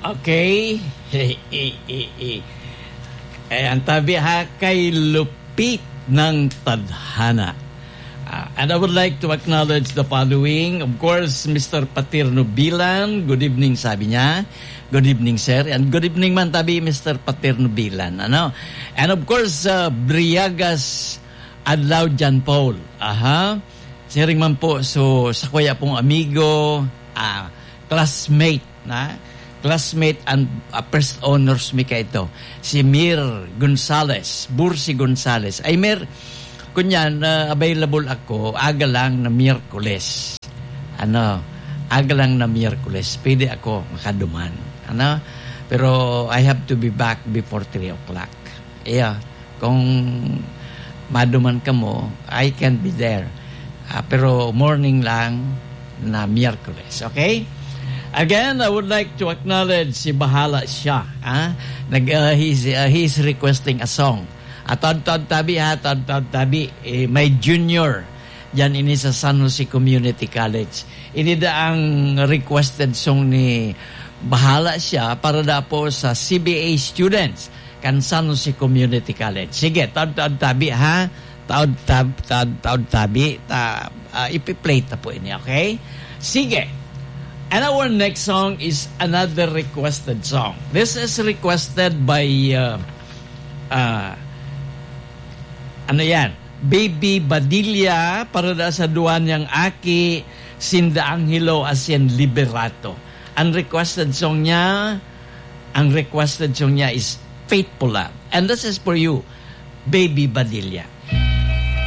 Okay. Ang tabi ha kay lupit ng tadhana. And I would like to acknowledge the following. Of course, Mr. Paterno Bilan. Good evening, sabi niya. Good evening, sir. And good evening man tabi, Mr. Paterno Bilan. Ano? And of course, Briagas Adlaw Jan Paul. Sharing man po so sa kuya pong amigo, classmate na. Classmate and first honors mi ka ito. Si Mir Gonzales, Bursi Gonzales. Ay Mir, kunyan, available ako, aga lang na Miyerkules. Aga lang na Miyerkules. Pwede ako makaduman. Pero I have to be back before 3 o'clock. Kung maduman ka mo, I can be there. Pero morning lang na Miyerkules. Okay? Again, I would like to acknowledge si Bahala siya. He's requesting a song. Tad tabi. May junior dyan ini sa San Jose Community College. Ini da ang requested song ni Bahala siya para da po sa CBA students kan San Jose Community College. Sige, tad tabi ha. Tad tabi. Ipi-play ta po ini, okay? Sige. And our next song is another requested song. This is requested by Baby Badilla para sa duwan yang aki Sinda Angelo Asien Liberato. Ang requested song niya is Faithful Love. And this is for you, Baby Badilla.